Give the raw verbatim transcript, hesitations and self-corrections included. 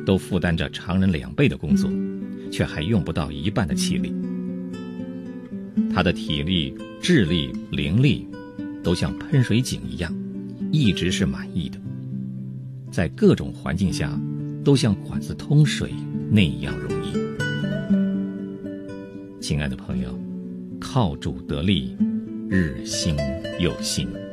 都负担着常人两倍的工作，却还用不到一半的气力。他的体力、智力、灵力都像喷水井一样，一直是满意的，在各种环境下都像管子通水那样容易。亲爱的朋友，靠主得力，日新又新。